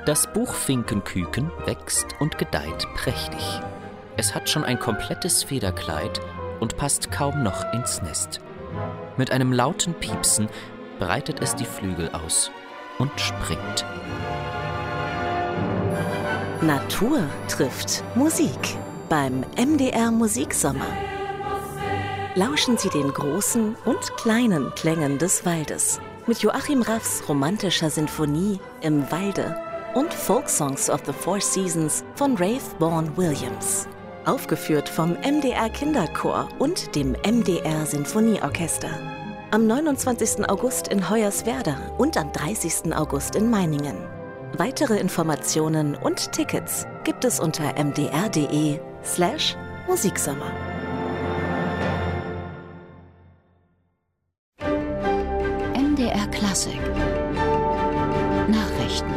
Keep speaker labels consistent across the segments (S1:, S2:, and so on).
S1: Das Buchfinkenküken wächst und gedeiht prächtig. Es hat schon ein komplettes Federkleid und passt kaum noch ins Nest. Mit einem lauten Piepsen breitet es die Flügel aus und springt.
S2: Natur trifft Musik beim MDR Musiksommer. Lauschen Sie den großen und kleinen Klängen des Waldes mit Joachim Raffs romantischer Sinfonie Im Walde und Folksongs of the Four Seasons von Rafe Vaughan Williams. Aufgeführt vom MDR Kinderchor und dem MDR Sinfonieorchester. Am 29. August in Hoyerswerda und am 30. August in Meiningen. Weitere Informationen und Tickets gibt es unter mdr.de/Musiksommer.
S3: MDR Klassik Nachrichten.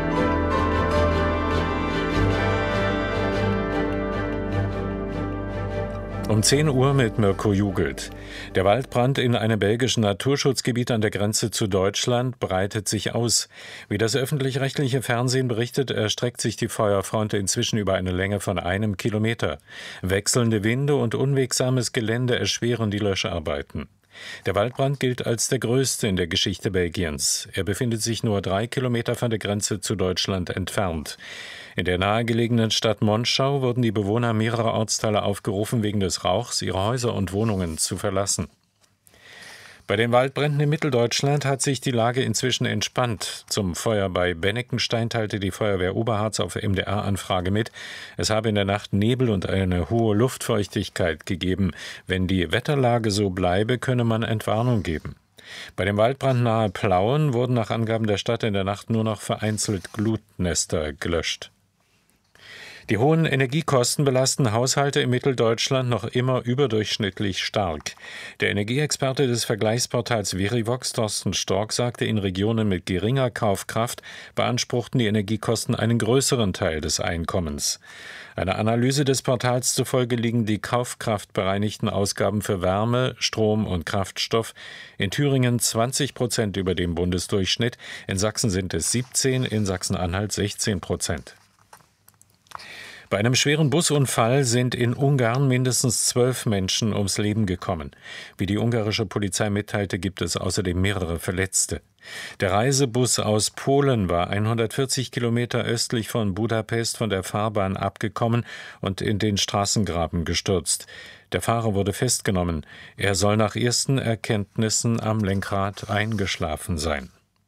S4: Um 10 Uhr mit Mirko Jugelt. Der Waldbrand in einem belgischen Naturschutzgebiet an der Grenze zu Deutschland breitet sich aus. Wie das öffentlich-rechtliche Fernsehen berichtet, erstreckt sich die Feuerfront inzwischen über eine Länge von 1 Kilometer. Wechselnde Winde und unwegsames Gelände erschweren die Löscharbeiten. Der Waldbrand gilt als der größte in der Geschichte Belgiens. Er befindet sich nur 3 Kilometer von der Grenze zu Deutschland entfernt. In der nahegelegenen Stadt Monschau wurden die Bewohner mehrerer Ortsteile aufgerufen, wegen des Rauchs ihre Häuser und Wohnungen zu verlassen. Bei den Waldbränden in Mitteldeutschland hat sich die Lage inzwischen entspannt. Zum Feuer bei Benneckenstein teilte die Feuerwehr Oberharz auf MDR-Anfrage mit, es habe in der Nacht Nebel und eine hohe Luftfeuchtigkeit gegeben. Wenn die Wetterlage so bleibe, könne man Entwarnung geben. Bei dem Waldbrand nahe Plauen wurden nach Angaben der Stadt in der Nacht nur noch vereinzelt Glutnester gelöscht. Die hohen Energiekosten belasten Haushalte in Mitteldeutschland noch immer überdurchschnittlich stark. Der Energieexperte des Vergleichsportals Verivox, Thorsten Stork, sagte, in Regionen mit geringer Kaufkraft beanspruchten die Energiekosten einen größeren Teil des Einkommens. Einer Analyse des Portals zufolge liegen die kaufkraftbereinigten Ausgaben für Wärme, Strom und Kraftstoff in Thüringen 20% über dem Bundesdurchschnitt, in Sachsen sind es 17%, in Sachsen-Anhalt 16%. Bei einem schweren Busunfall sind in Ungarn mindestens 12 Menschen ums Leben gekommen. Wie die ungarische Polizei mitteilte, gibt es außerdem mehrere Verletzte. Der Reisebus aus Polen war 140 Kilometer östlich von Budapest von der Fahrbahn abgekommen und in den Straßengraben gestürzt. Der Fahrer wurde festgenommen. Er soll nach ersten Erkenntnissen am Lenkrad eingeschlafen sein.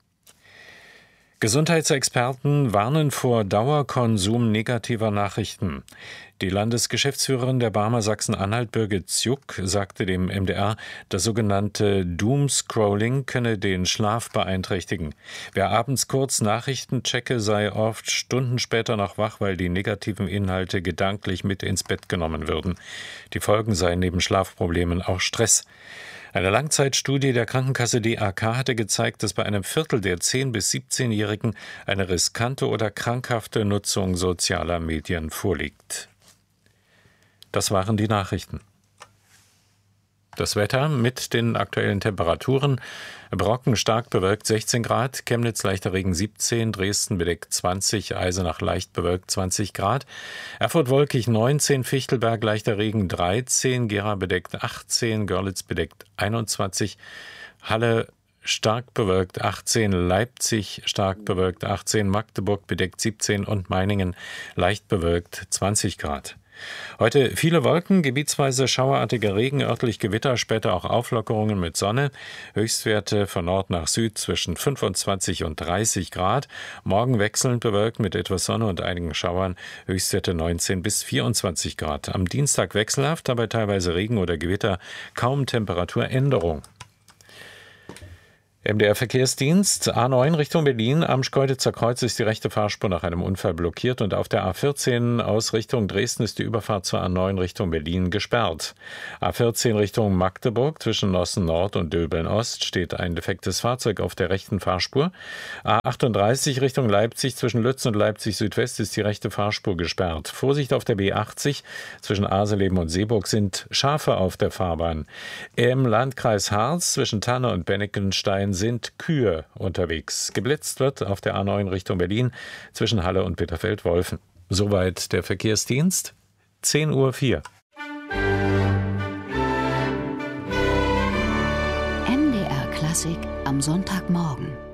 S4: Gesundheitsexperten warnen vor Dauerkonsum negativer Nachrichten. Die Landesgeschäftsführerin der Barmer Sachsen-Anhalt, Birgit Zjuk, sagte dem MDR, das sogenannte Doomscrolling könne den Schlaf beeinträchtigen. Wer abends kurz Nachrichten checke, sei oft Stunden später noch wach, weil die negativen Inhalte gedanklich mit ins Bett genommen würden. Die Folgen seien neben Schlafproblemen auch Stress. Eine Langzeitstudie der Krankenkasse DAK hatte gezeigt, dass bei einem Viertel der 10- bis 17-Jährigen eine riskante oder krankhafte Nutzung sozialer Medien vorliegt. Das waren die Nachrichten. Das Wetter mit den aktuellen Temperaturen. Brocken stark bewölkt 16 Grad, Chemnitz leichter Regen 17, Dresden bedeckt 20, Eisenach leicht bewölkt 20 Grad, Erfurt wolkig 19, Fichtelberg leichter Regen 13, Gera bedeckt 18, Görlitz bedeckt 21, Halle stark bewölkt 18, Leipzig stark bewölkt 18, Magdeburg bedeckt 17 und Meiningen leicht bewölkt 20 Grad. Heute viele Wolken, gebietsweise schauerartiger Regen, örtlich Gewitter, später auch Auflockerungen mit Sonne. Höchstwerte von Nord nach Süd zwischen 25 und 30 Grad. Morgen wechselnd bewölkt mit etwas Sonne und einigen Schauern. Höchstwerte 19 bis 24 Grad. Am Dienstag wechselhaft, dabei teilweise Regen oder Gewitter. Kaum Temperaturänderung. MDR-Verkehrsdienst, A9 Richtung Berlin, am Schkeuditzer Kreuz ist die rechte Fahrspur nach einem Unfall blockiert und auf der A14 aus Richtung Dresden ist die Überfahrt zur A9 Richtung Berlin gesperrt. A14 Richtung Magdeburg zwischen Nossen Nord und Döbeln Ost steht ein defektes Fahrzeug auf der rechten Fahrspur. A38 Richtung Leipzig zwischen Lützen und Leipzig Südwest ist die rechte Fahrspur gesperrt. Vorsicht auf der B80 zwischen Aseleben und Seeburg sind Schafe auf der Fahrbahn. Im Landkreis Harz zwischen Tanne und Benneckenstein sind Kühe unterwegs. Geblitzt wird auf der A9 Richtung Berlin zwischen Halle und Bitterfeld-Wolfen. Soweit der Verkehrsdienst. 10:04 Uhr.
S3: MDR Klassik am Sonntagmorgen.